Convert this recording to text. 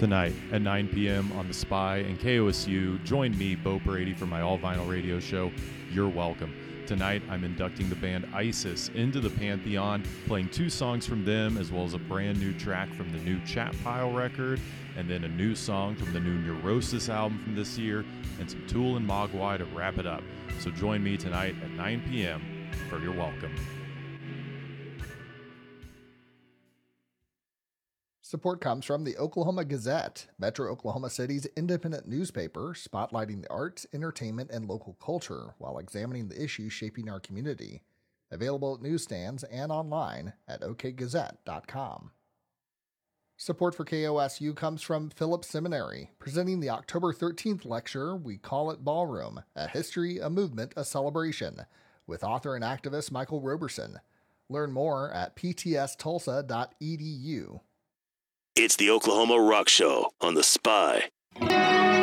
Tonight at 9 p.m. on The Spy and KOSU, join me, Bo Brady, for my all-vinyl radio show, You're Welcome. Tonight, I'm inducting the band ISIS into the Pantheon, playing 2 songs from them, as well as a brand new track from the new Chat Pile record, and then a new song from the new Neurosis album from this year, and some Tool and Mogwai to wrap it up. So join me tonight at 9 p.m. for You're Welcome. Support comes from the Oklahoma Gazette, Metro Oklahoma City's independent newspaper, spotlighting the arts, entertainment, and local culture while examining the issues shaping our community. Available at newsstands and online at okgazette.com. Support for KOSU comes from Phillips Seminary, presenting the October 13th lecture, We Call It Ballroom, A History, a Movement, a Celebration, with author and activist Michael Roberson. Learn more at ptstulsa.edu. It's the Oklahoma Rock Show on The Spy.